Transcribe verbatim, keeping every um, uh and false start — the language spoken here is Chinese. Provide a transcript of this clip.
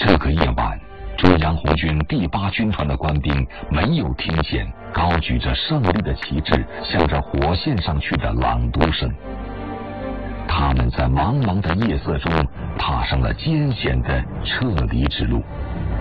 这个夜晚，中央红军第八军团的官兵没有听见高举着胜利的旗帜向着火线上去的朗读声。他们在茫茫的夜色中踏上了艰险的撤离之路。